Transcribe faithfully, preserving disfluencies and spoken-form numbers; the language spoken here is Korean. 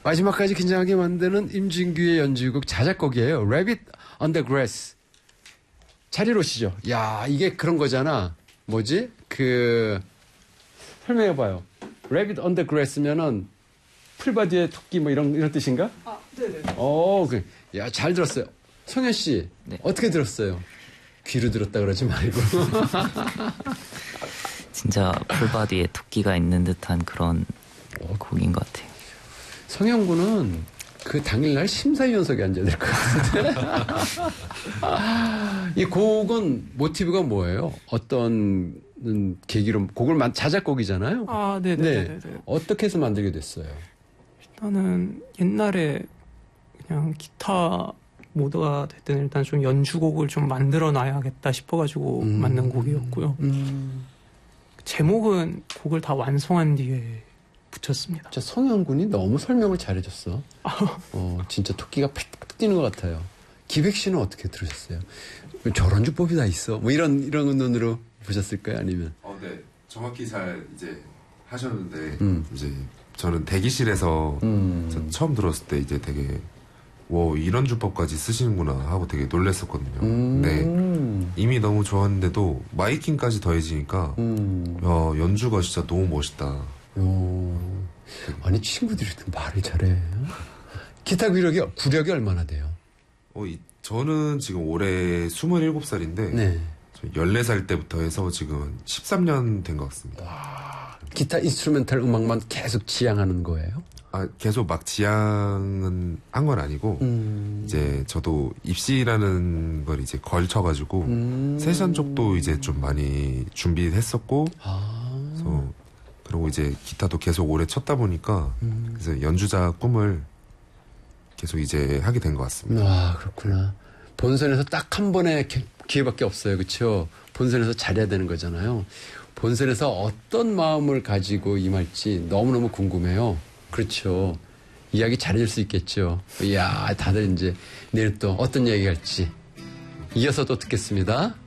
마지막까지 긴장하게 만드는 임진규의 연주곡 자작곡이에요. Rabbit on the Grass. 자리로 오시죠. 야, 이게 그런 거잖아. 뭐지? 그 설명해봐요. Rabbit on the Grass면은 풀바디의 토끼 뭐 이런 이런 뜻인가? 아, 네네. 어, 그, 야, 잘 들었어요. 성현 씨, 네. 어떻게 들었어요? 귀로 들었다 그러지 말고. 진짜 풀바디에 토끼가 있는 듯한 그런 곡인 것 같아요. 성현 군은 그 당일날 심사위원석에 앉아야 될 것 같은데. 이 곡은 모티브가 뭐예요? 어떤 계기로 곡을 만 자작곡이잖아요. 아, 네네네. 네. 어떻게 해서 만들게 됐어요? 일단은 옛날에 그냥 기타 모드가 됐든 일단 좀 연주곡을 좀 만들어 놔야겠다 싶어가지고 음. 만든 곡이었고요. 음. 제목은 곡을 다 완성한 뒤에 붙였습니다. 진짜 성현 군이 너무 설명을 잘해줬어. 어, 진짜 토끼가 팍팍 뛰는 것 같아요. 기백 씨는 어떻게 들으셨어요? 저런 주법이 다 있어. 뭐 이런 이런 눈으로 보셨을까요? 아니면? 어, 네. 정확히 잘 이제 하셨는데 음. 이제 저는 대기실에서 음. 저 처음 들었을 때 이제 되게 와 이런 주법까지 쓰시는구나 하고 되게 놀랐었거든요. 음. 네. 이미 너무 좋았는데도 마이킹까지 더해지니까 음. 야, 연주가 진짜 너무 멋있다. 요. 아니 친구들이 말을 잘해. 기타 구력이 구력이 얼마나 돼요? 어, 이, 저는 지금 올해 스물일곱 살인데 네. 열네 살 때부터 해서 지금 십삼 년 된 것 같습니다. 와, 기타 인스트루멘탈 음악만 계속 지향하는 거예요? 아, 계속 막 지향은 한 건 아니고 음. 이제 저도 입시라는 걸 이제 걸쳐가지고 음. 세션 쪽도 이제 좀 많이 준비했었고 아. 그래서 그리고 이제 기타도 계속 오래 쳤다 보니까 음. 그래서 연주자 꿈을 계속 이제 하게 된 것 같습니다. 아, 그렇구나. 본선에서 딱 한 번의 기회밖에 없어요. 그렇죠? 본선에서 잘해야 되는 거잖아요. 본선에서 어떤 마음을 가지고 임할지 너무너무 궁금해요. 그렇죠. 이야기 잘해줄 수 있겠죠. 이야, 다들 이제 내일 또 어떤 이야기 할지 이어서 또 듣겠습니다.